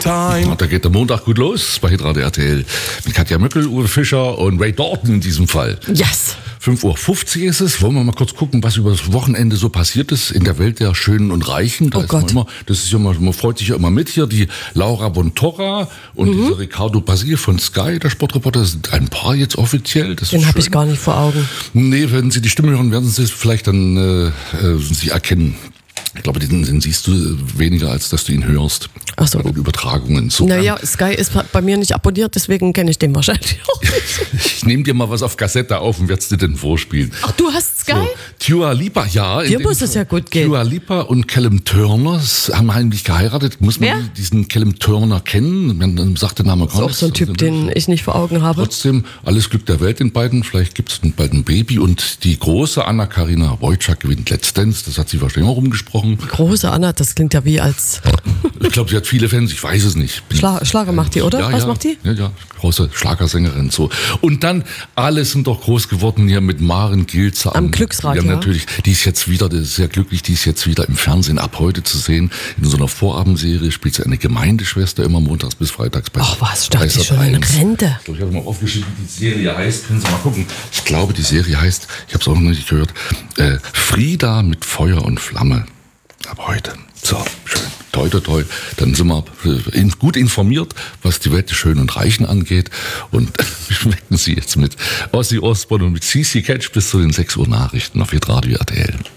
time. Und da geht der Montag gut los bei Hitradio RTL. Mit Katja Möckel, Uwe Fischer und Ray Dalton in diesem Fall. Yes. 5:50 Uhr ist es. Wollen wir mal kurz gucken, was über das Wochenende so passiert ist in der Welt der Schönen und Reichen. Da Oh ist Gott. das ist ja immer, man freut sich ja immer mit hier. Die Laura Bontorra und dieser Ricardo Basil von Sky, der Sportreporter, sind ein Paar jetzt offiziell. Das Den ist habe ich schön. gar nicht vor Augen. Nee, wenn Sie die Stimme hören, werden Sie es vielleicht dann Sie erkennen. Ich glaube, den siehst du weniger, als dass du ihn hörst. Ach so. Bei den Übertragungen. So Naja, Sky ist bei mir nicht abonniert, deswegen kenne ich den wahrscheinlich auch nicht. Ich nehme dir mal was auf Kassette auf und werde es dir denn vorspielen. Ach, du hast Sky? So, Dua Lipa, ja. Dir muss es ja gut gehen. Dua Lipa und Callum Turner haben heimlich geheiratet. Muss man Wer? diesen Callum Turner kennen? Man sagt der Name gar Das ist auch nichts. so ein Typ, den ich nicht vor Augen habe. Trotzdem, alles Glück der Welt den beiden. Vielleicht gibt es bald ein Baby. Und die große Anna-Karina Wojcik gewinnt Let's Dance. Das hat sie wahrscheinlich auch rumgesprochen. Große Anna, das klingt ja wie als Ich glaube, sie hat viele Fans. Ich weiß es nicht. Schlager macht die, oder? Ja, Was ja. macht die? Ja, große Schlagersängerin. So. Und dann, alle sind doch groß geworden hier mit Maren Gilzer. Am Glücksrad, ja. ja. Natürlich. Die ist jetzt wieder, das ist sehr glücklich, die ist jetzt wieder im Fernsehen ab heute zu sehen. In so einer Vorabendserie spielt sie eine Gemeindeschwester immer montags bis freitags bei Ach was, ich dachte bei sie schon in Sat.1. Rente. Ich habe mal aufgeschrieben, wie die Serie heißt. Können Sie mal gucken. Ich glaube, die Serie heißt, ich habe es auch noch nicht gehört, Frida mit Feuer und Flamme. Ab heute. So, schön. Toi, toi, toi. Dann sind wir gut informiert, was die Welt der Schönen und Reichen angeht. Und schmecken Sie jetzt mit Ozzy Osbourne und mit CC Catch bis zu den 6 Uhr Nachrichten auf Hitradio RTL.